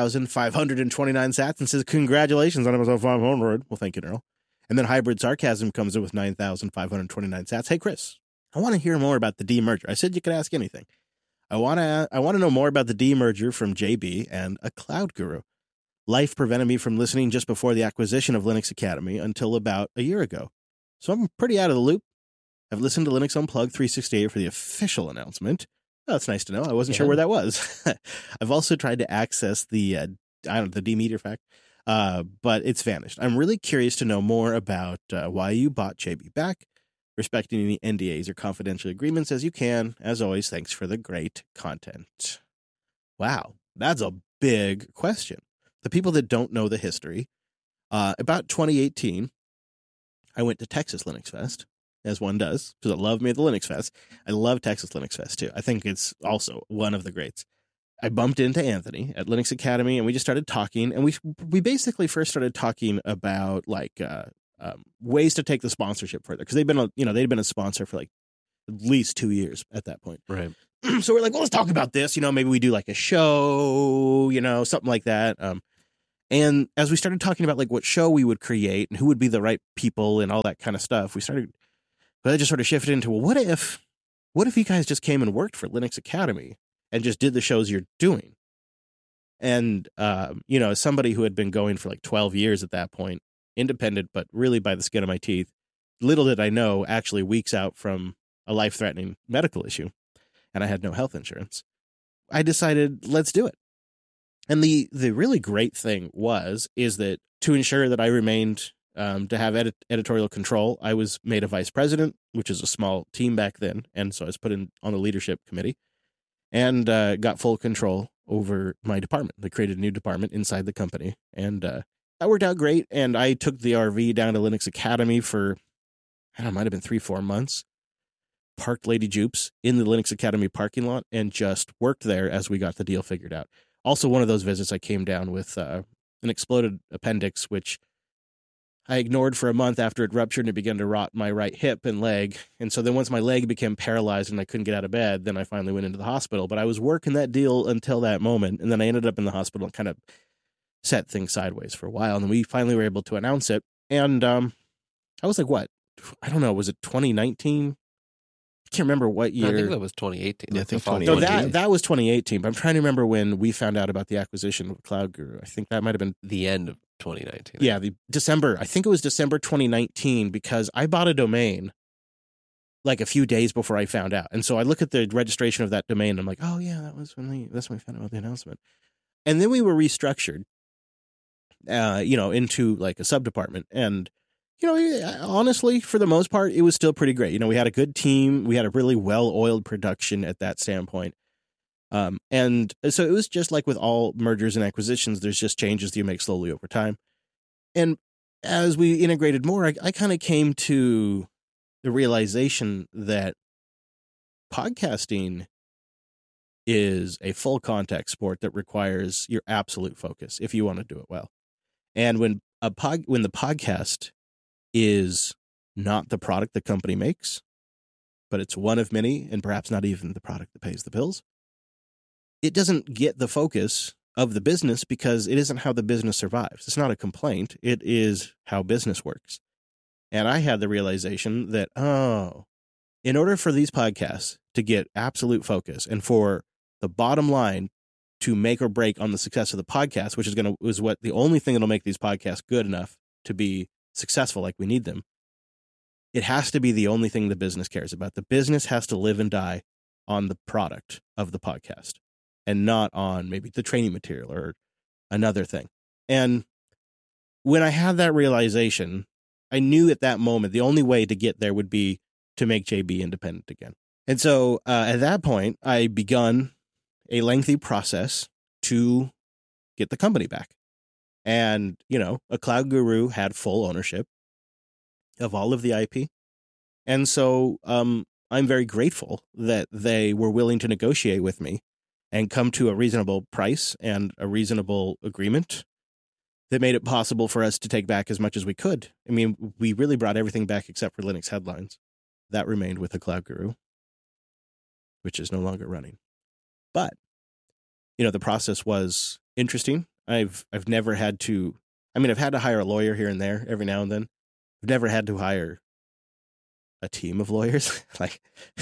9,529 sats and says, congratulations on episode 500. Well, thank you, Neural. And then Hybrid Sarcasm comes in with 9,529 sats. Hey, Chris, I want to hear more about the demerger. I said you could ask anything. I want to know more about the demerger from JB and a cloud guru. Life prevented me from listening just before the acquisition of Linux Academy until about a year ago. So I'm pretty out of the loop. I've listened to Linux Unplugged 368 for the official announcement. Oh, that's nice to know. I wasn't sure where that was. I've also tried to access the demeter fact, but it's vanished. I'm really curious to know more about why you bought JB back, respecting any NDAs or confidential agreements as you can. As always, thanks for the great content. Wow, that's a big question. The people that don't know the history, about 2018, I went to Texas Linux Fest, as one does, because I love me at the Linux Fest. I love Texas Linux Fest, too. I think it's also one of the greats. I bumped into Anthony at Linux Academy, and we just started talking. And we basically first started talking about like ways to take the sponsorship further, because they'd been a sponsor for like at least 2 years at that point. Right. So we're like, well, let's talk about this. Maybe we do like a show, something like that. And as we started talking about like what show we would create and who would be the right people and all that kind of stuff, but it just sort of shifted into, well, what if you guys just came and worked for Linux Academy and just did the shows you're doing? And, as somebody who had been going for like 12 years at that point, independent, but really by the skin of my teeth, little did I know, actually weeks out from a life-threatening medical issue, and I had no health insurance, I decided, let's do it. And the really great thing is that to ensure that I remained to have editorial control, I was made a vice president, which is a small team back then. And so I was put on the leadership committee and got full control over my department. They created a new department inside the company, and that worked out great. And I took the RV down to Linux Academy for, I don't know, it might have been 3-4 months, parked Lady Jupes in the Linux Academy parking lot and just worked there as we got the deal figured out. Also, one of those visits, I came down with an exploded appendix, which I ignored for a month after it ruptured and it began to rot my right hip and leg. And so then once my leg became paralyzed and I couldn't get out of bed, then I finally went into the hospital. But I was working that deal until that moment. And then I ended up in the hospital and kind of set things sideways for a while. And then we finally were able to announce it. And I was like, what? I don't know. Was it 2019? I can't remember what year. I think that was 2018. Yeah, I think 2018. No, that was 2018. But I'm trying to remember when we found out about the acquisition of Cloud Guru. I think that might have been the end of 2019. Yeah, I think it was December 2019, because I bought a domain like a few days before I found out. And so I look at the registration of that domain and I'm like, oh yeah, that's when we found out about the announcement. And then we were restructured, into like a sub-department. And, honestly, for the most part, it was still pretty great. We had a good team. We had a really well-oiled production at that standpoint. And so it was just like with all mergers and acquisitions, there's just changes that you make slowly over time. And as we integrated more, I kind of came to the realization that podcasting is a full contact sport that requires your absolute focus if you want to do it well. And when the podcast is not the product the company makes, but it's one of many, and perhaps not even the product that pays the bills, it doesn't get the focus of the business because it isn't how the business survives. It's not a complaint. It is how business works. And I had the realization that, in order for these podcasts to get absolute focus and for the bottom line to make or break on the success of the podcast, which is what the only thing that'll make these podcasts good enough to be successful like we need them, it has to be the only thing the business cares about. The business has to live and die on the product of the podcast, and not on maybe the training material or another thing. And when I had that realization, I knew at that moment the only way to get there would be to make JB independent again. And so at that point, I begun a lengthy process to get the company back. And, a Cloud Guru had full ownership of all of the IP. And so I'm very grateful that they were willing to negotiate with me and come to a reasonable price and a reasonable agreement that made it possible for us to take back as much as we could. I mean, we really brought everything back except for Linux Headlines. That remained with the Cloud Guru, which is no longer running. But, the process was interesting. I've never had to, I've had to hire a lawyer here and there every now and then. I've never had to hire a team of lawyers. Let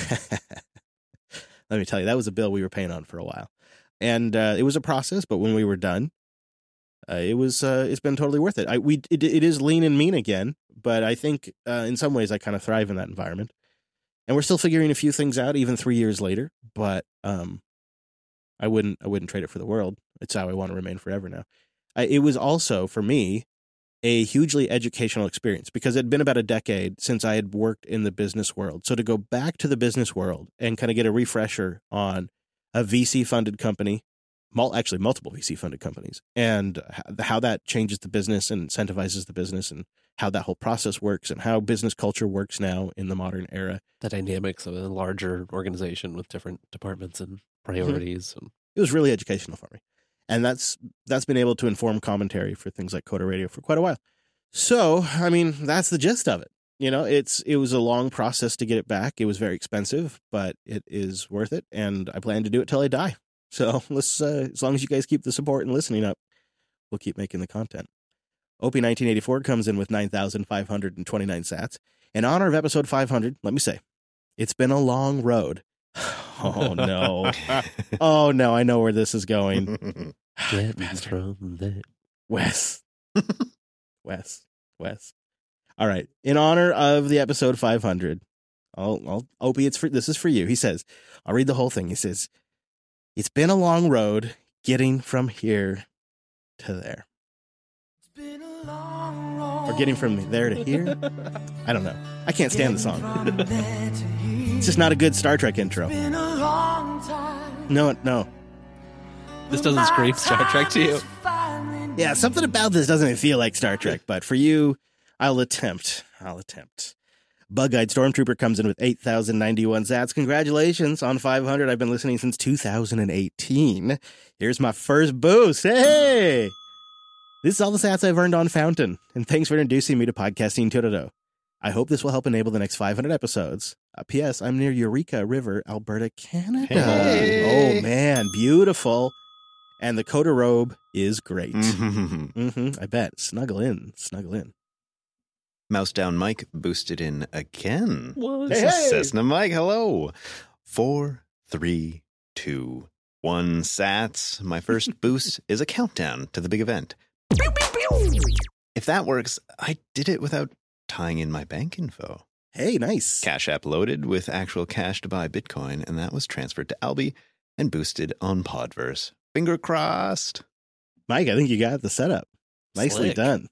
me tell you, that was a bill we were paying on for a while. And it was a process, but when we were done, it's been totally worth it. It is lean and mean again, but I think in some ways I kind of thrive in that environment. And we're still figuring a few things out even 3 years later, but I wouldn't trade it for the world. It's how I want to remain forever now. It was also, for me, a hugely educational experience because it had been about a decade since I had worked in the business world. So to go back to the business world and kind of get a refresher on a VC-funded company multiple VC funded companies, and how that changes the business and incentivizes the business, and how that whole process works, and how business culture works now in the modern era. The dynamics of a larger organization with different departments and priorities. Mm-hmm. It was really educational for me. And that's been able to inform commentary for things like Coder Radio for quite a while. So, I mean, that's the gist of it. It was a long process to get it back. It was very expensive, but it is worth it. And I plan to do it till I die. So let's, as long as you guys keep the support and listening up, we'll keep making the content. OP1984 comes in with 9,529 sats. In honor of episode 500, let me say, it's been a long road. Oh, no. Oh, no, I know where this is going. From there. Wes. All right. In honor of the episode 500, Opie, this is for you. He says, I'll read the whole thing. He says, it's been a long road getting from here to there. Or getting from there to here? I don't know. I can't stand the song. It's just not a good Star Trek intro. No. This doesn't scream Star Trek to you. Yeah, something about this doesn't feel like Star Trek, but for you, I'll attempt. Bug-Eyed Stormtrooper comes in with 8,091 sats. Congratulations on 500. I've been listening since 2018. Here's my first boost. Hey! This is all the sats I've earned on Fountain, and thanks for introducing me to podcasting Tododo. I hope this will help enable the next 500 episodes. P.S. I'm near Eureka River, Alberta, Canada. Hey. Oh, man, beautiful. And the Coder robe is great. I bet. Snuggle in. Mouse Down Mike boosted in again. What? This is Cessna Mike. Hello. 4, 3, 2, 1 sats. My first boost is a countdown to the big event. If that works, I did it without tying in my bank info. Hey, nice. Cash App loaded with actual cash to buy Bitcoin, and that was transferred to Alby and boosted on Podverse. Finger crossed. Mike, I think you got the setup. Nicely Slick. done.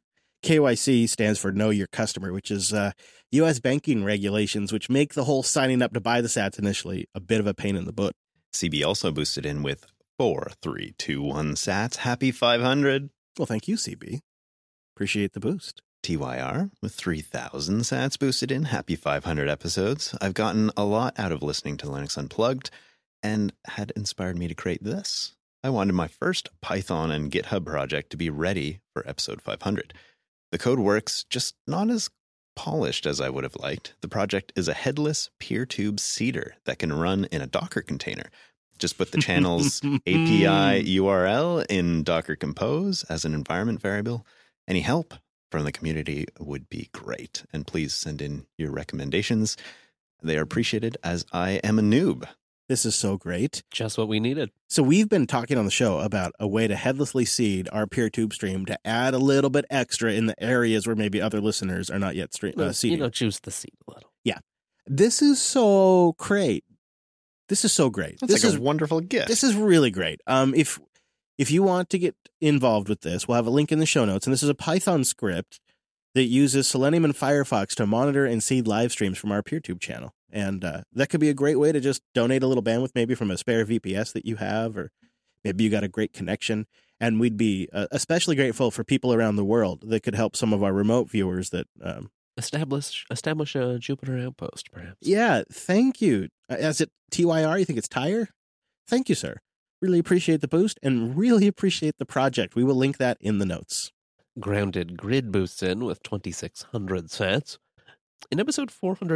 KYC stands for Know Your Customer, which is U.S. banking regulations, which make the whole signing up to buy the sats initially a bit of a pain in the butt. CB also boosted in with 4, 3, 2, 1 sats. Happy 500. Well, thank you, CB. Appreciate the boost. TYR with 3,000 sats boosted in. Happy 500 episodes. I've gotten a lot out of listening to Linux Unplugged and had inspired me to create this. I wanted my first Python and GitHub project to be ready for episode 500. The code works, just not as polished as I would have liked. The project is a headless PeerTube seeder that can run in a Docker container. Just put the channel's API URL in Docker Compose as an environment variable. Any help from the community would be great. And please send in your recommendations. They are appreciated as I am a noob. This is so great. Just what we needed. So we've been talking on the show about a way to headlessly seed our PeerTube stream to add a little bit extra in the areas where maybe other listeners are not yet seeding. Juice the seed a little. Yeah. This is so great. This is so great. That's a wonderful gift. This is really great. If you want to get involved with this, we'll have a link in the show notes. And this is a Python script that uses Selenium and Firefox to monitor and seed live streams from our PeerTube channel. And that could be a great way to just donate a little bandwidth, maybe from a spare VPS that you have, or maybe you got a great connection. And we'd be especially grateful for people around the world that could help some of our remote viewers that establish a Jupiter Outpost, perhaps. Yeah, thank you. Is it TYR? You think it's Tire? Thank you, sir. Really appreciate the boost and really appreciate the project. We will link that in the notes. Grounded Grid boosts in with 2,600 sats. In episode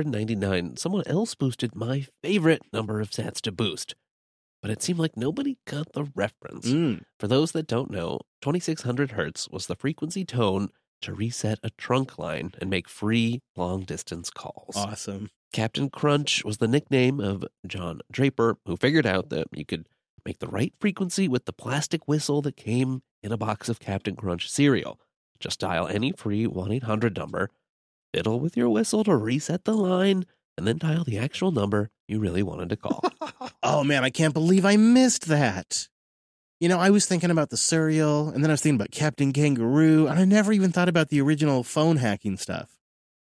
499, someone else boosted my favorite number of sats to boost. But it seemed like nobody got the reference. For those that don't know, 2,600 hertz was the frequency tone to reset a trunk line and make free long-distance calls. Awesome. Captain Crunch was the nickname of John Draper, who figured out that you could make the right frequency with the plastic whistle that came in a box of Captain Crunch cereal. Just dial any free 1-800 number, fiddle with your whistle to reset the line, and then dial the actual number you really wanted to call. Oh, man, I can't believe I missed that. You know, I was thinking about the cereal, and then I was thinking about Captain Kangaroo, and I never even thought about the original phone hacking stuff.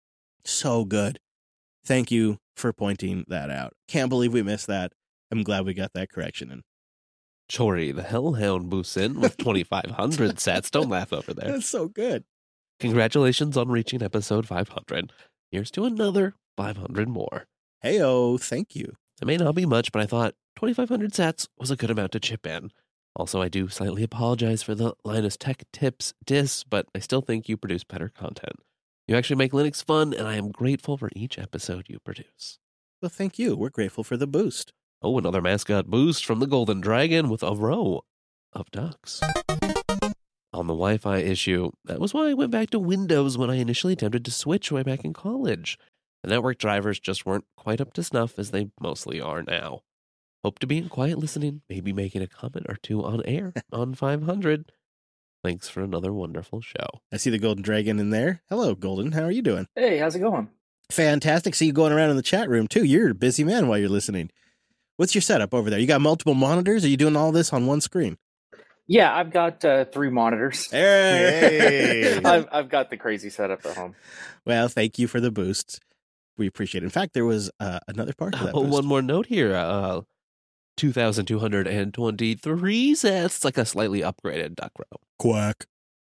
So good. Thank you for pointing that out. Can't believe we missed that. I'm glad we got that correction in. Chori, the Hellhound, boosts in with 2,500 sats. Don't laugh over there. That's so good. Congratulations on reaching episode 500. Here's to another 500 more. Hey-oh, thank you. It may not be much, but I thought 2,500 sats was a good amount to chip in. Also, I do slightly apologize for the Linus Tech Tips diss, but I still think you produce better content. You actually make Linux fun, and I am grateful for each episode you produce. Well, thank you. We're grateful for the boost. Oh, another mascot boost from the Golden Dragon with a row of ducks. On the Wi-Fi issue, that was why I went back to Windows when I initially attempted to switch way back in college. The network drivers just weren't quite up to snuff as they mostly are now. Hope to be in quiet listening, maybe making a comment or two on air on 500. Thanks for another wonderful show. I see the Golden Dragon in there. Hello, Golden. How are you doing? Hey, how's it going? Fantastic. See you going around in the chat room, too. You're a busy man while you're listening. What's your setup over there? You got multiple monitors? Or are you doing all this on one screen? Yeah, I've got 3 monitors. Hey! I've got the crazy setup at home. Well, thank you for the boosts. We appreciate it. In fact, there was another part of that boost. One more note here. 2,223 sats. It's like a slightly upgraded duck row. Quack.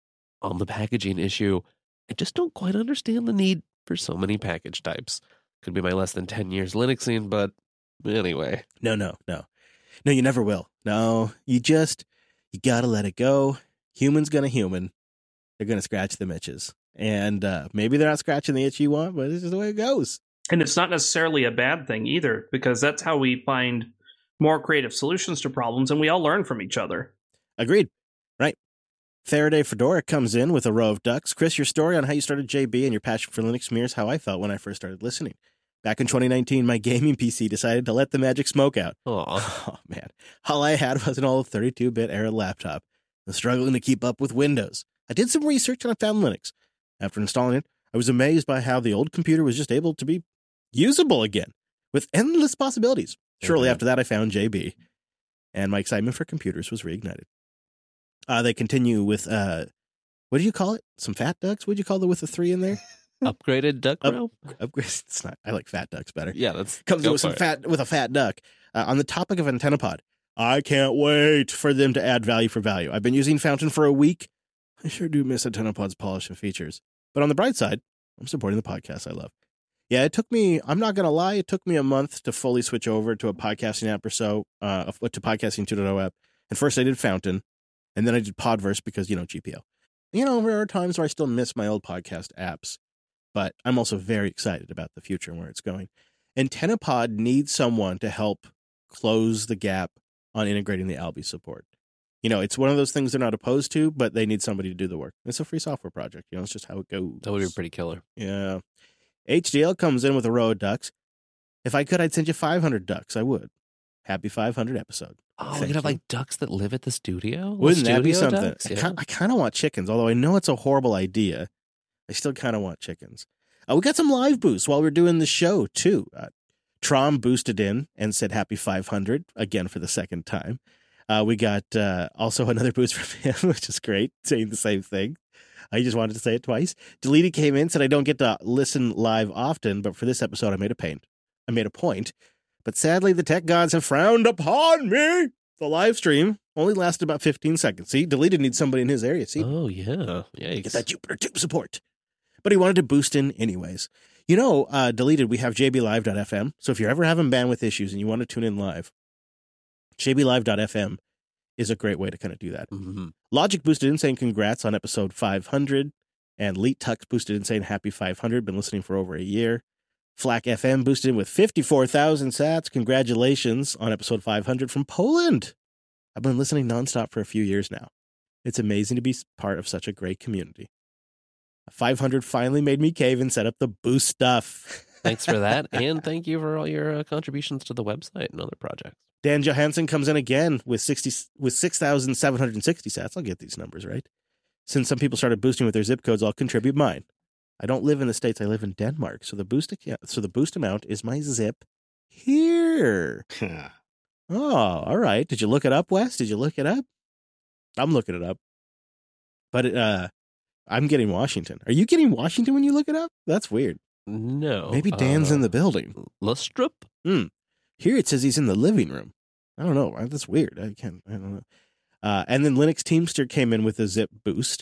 On the packaging issue, I just don't quite understand the need for so many package types. Could be my less than 10 years Linuxing, but anyway. No, you never will. No, you gotta let it go. Human's gonna human. They're gonna scratch them itches. And maybe they're not scratching the itch you want, but this is the way it goes. And it's not necessarily a bad thing either, because that's how we find more creative solutions to problems, and we all learn from each other. Agreed. Right. Faraday Fedora comes in with a row of ducks. Chris, your story on how you started JB and your passion for Linux mirrors how I felt when I first started listening. Back in 2019, my gaming PC decided to let the magic smoke out. Oh, man. All I had was an old 32-bit era laptop. I was struggling to keep up with Windows. I did some research and I found Linux. After installing it, I was amazed by how the old computer was just able to be usable again, with endless possibilities. Shortly after that, I found JB, and my excitement for computers was reignited. They continue with, what do you call it? Some fat ducks? What do you call it with the 3 in there? Upgraded duck row? Upgrade. It's not. I like fat ducks better. Yeah, that's comes with a fat duck. On the topic of AntennaPod, I can't wait for them to add value for value. I've been using Fountain for a week. I sure do miss AntennaPod's polish and features. But on the bright side, I'm supporting the podcast I love. Yeah, it took me, I'm not going to lie, it took me a month to fully switch over to a podcasting app or so, to Podcasting 2.0 app. And first I did Fountain, and then I did Podverse because, GPL. There are times where I still miss my old podcast apps, but I'm also very excited about the future and where it's going. AntennaPod needs someone to help close the gap on integrating the Alby support. It's one of those things they're not opposed to, but they need somebody to do the work. It's a free software project. It's just how it goes. That would be pretty killer. Yeah. HDL comes in with a row of ducks. If I could, I'd send you 500 ducks. I would. Happy 500 episode. Oh, we could have ducks that live at the studio? Wouldn't that be something? Ducks? Yeah. I kind of want chickens, although I know it's a horrible idea. I still kind of want chickens. We got some live boosts while we're doing the show, too. Trom boosted in and said happy 500, again for the second time. We got also another boost from him, which is great, saying the same thing. I just wanted to say it twice. Deleted came in, said I don't get to listen live often, but for this episode I made a point. But sadly, the tech gods have frowned upon me. The live stream only lasted about 15 seconds. See, Deleted needs somebody in his area. See? Oh, yeah. Get that Jupiter Tube support. But he wanted to boost in anyways. Deleted, we have jblive.fm. So if you're ever having bandwidth issues and you want to tune in live, jblive.fm is a great way to kind of do that. Mm-hmm. Logic boosted in saying congrats on episode 500. And Leet Tux boosted in saying happy 500. Been listening for over a year. Flak FM boosted in with 54,000 sats. Congratulations on episode 500 from Poland. I've been listening nonstop for a few years now. It's amazing to be part of such a great community. 500 finally made me cave and set up the boost stuff. Thanks for that. And thank you for all your contributions to the website and other projects. Dan Johansson comes in again with 6,760 sats. I'll get these numbers right. Since some people started boosting with their zip codes, I'll contribute mine. I don't live in the States. I live in Denmark. So the boost amount is my zip here. Oh, all right. Did you look it up, Wes? Did you look it up? I'm looking it up. But I'm getting Washington. Are you getting Washington when you look it up? That's weird. No. Maybe Dan's in the building. Lustrup? Here it says he's in the living room. I don't know. That's weird. I don't know. And then Linux Teamster came in with a zip boost,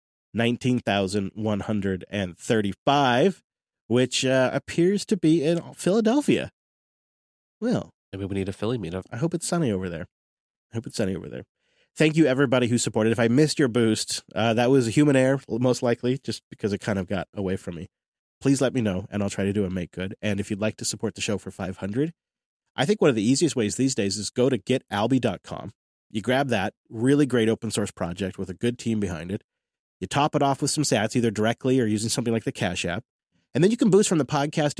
19,135, which appears to be in Philadelphia. Well, maybe we need a Philly meetup. I hope it's sunny over there. Thank you, everybody who supported. If I missed your boost, that was a human error, most likely, just because it kind of got away from me. Please let me know, and I'll try to do a make good. And if you'd like to support the show for 500, I think one of the easiest ways these days is go to getalby.com. You grab that really great open source project with a good team behind it. You top it off with some sats, either directly or using something like the Cash App. And then you can boost from the podcast